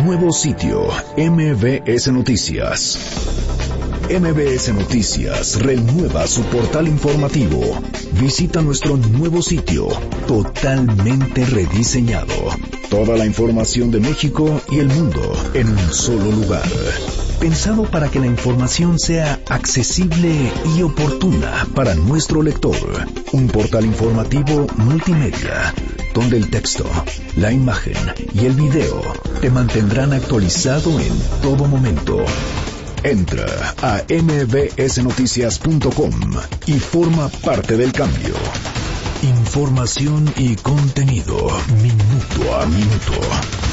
nuevo sitio, MBS Noticias. MBS Noticias renueva su portal informativo. Visita nuestro nuevo sitio, totalmente rediseñado. Toda la información de México y el mundo en un solo lugar. Pensado para que la información sea accesible y oportuna para nuestro lector. Un portal informativo multimedia, donde el texto, la imagen y el video te mantendrán actualizado en todo momento. Entra a mbsnoticias.com y forma parte del cambio. Información y contenido minuto a minuto.